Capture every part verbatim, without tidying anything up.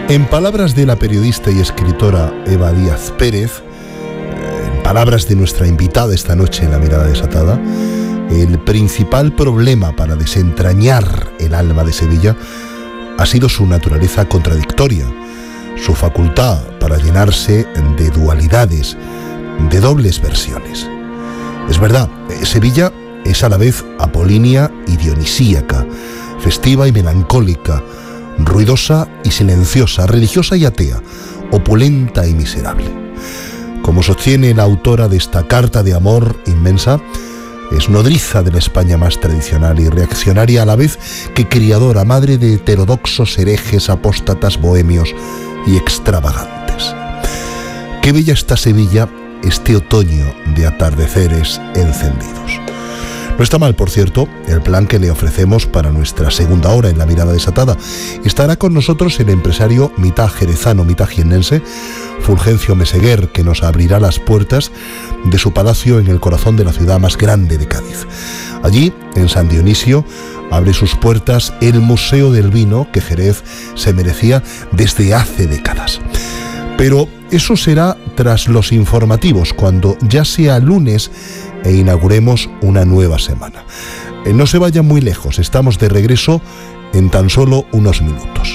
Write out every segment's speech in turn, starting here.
En palabras de la periodista y escritora Eva Díaz Pérez, en palabras de nuestra invitada esta noche en La Mirada Desatada, el principal problema para desentrañar el alma de Sevilla ha sido su naturaleza contradictoria, su facultad para llenarse de dualidades, de dobles versiones. Es verdad, Sevilla es a la vez apolínea y dionisíaca, festiva y melancólica, ruidosa y silenciosa, religiosa y atea, opulenta y miserable. Como sostiene la autora de esta carta de amor inmensa, es nodriza de la España más tradicional y reaccionaria a la vez que criadora, madre de heterodoxos herejes, apóstatas, bohemios y extravagantes. Qué bella está Sevilla este otoño de atardeceres encendidos. No está mal, por cierto, el plan que le ofrecemos para nuestra segunda hora en La Mirada Desatada. Estará con nosotros el empresario mitad jerezano, mitad jiennense, Fulgencio Meseguer, que nos abrirá las puertas de su palacio en el corazón de la ciudad más grande de Cádiz. Allí, en San Dionisio, abre sus puertas el Museo del Vino que Jerez se merecía desde hace décadas. Pero eso será tras los informativos, cuando ya sea lunes e inauguremos una nueva semana. Eh, no se vayan muy lejos, estamos de regreso en tan solo unos minutos.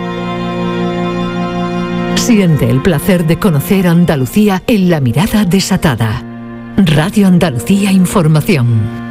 Siente el placer de conocer Andalucía en La Mirada Desatada. Radio Andalucía Información.